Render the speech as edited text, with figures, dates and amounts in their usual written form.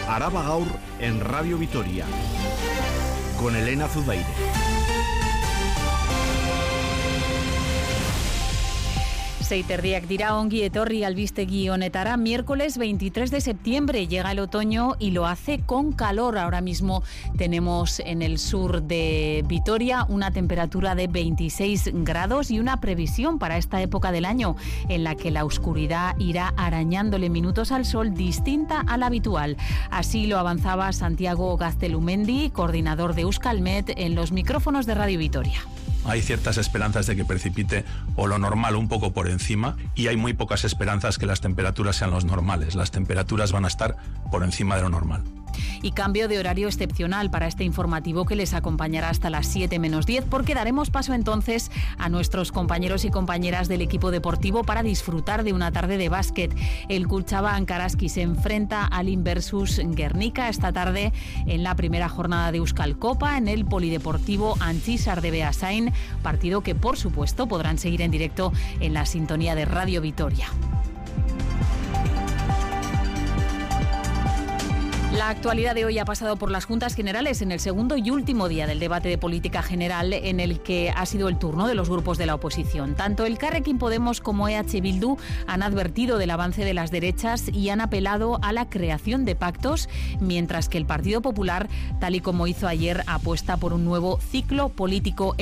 Araba Gaur en Radio Vitoria con Elena Zudaire. Seiterdiak dira, ongi etorri albistegi honetara. Miércoles 23 de septiembre llega el otoño y lo hace con calor. Ahora mismo tenemos en el sur de Vitoria una temperatura de 26 grados y una previsión para esta época del año en la que la oscuridad irá arañándole minutos al sol distinta a la habitual. Así lo avanzaba Santiago Gaztelumendi, coordinador de Euskalmet, en los micrófonos de Radio Vitoria. Hay ciertas esperanzas de que precipite o lo normal un poco por encima, y hay muy pocas esperanzas que las temperaturas sean los normales. Las temperaturas van a estar por encima de lo normal. Y cambio de horario excepcional para este informativo que les acompañará hasta las 7 menos 10, porque daremos paso entonces a nuestros compañeros y compañeras del equipo deportivo para disfrutar de una tarde de básquet. El Kutxabank Araski se enfrenta al Inversus Guernica esta tarde en la primera jornada de Euskal Copa en el Polideportivo Antxizar de Beasain, partido que por supuesto podrán seguir en directo en la sintonía de Radio Vitoria. La actualidad de hoy ha pasado por las Juntas Generales en el segundo y último día del debate de política general, en el que ha sido el turno de los grupos de la oposición. Tanto Elkarrekin Podemos como EH Bildu han advertido del avance de las derechas y han apelado a la creación de pactos, mientras que el Partido Popular, tal y como hizo ayer, apuesta por un nuevo ciclo político